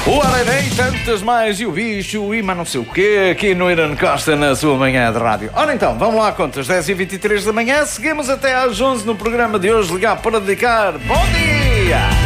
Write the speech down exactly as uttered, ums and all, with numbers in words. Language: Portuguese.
O Ararém, tantas mais, e o bicho, e mais não sei o quê, aqui no Irã Costa, na sua manhã de rádio. Ora então, vamos lá, contas, dez e vinte e três da manhã, seguimos até às onze no programa de hoje, ligar para dedicar. Bom dia!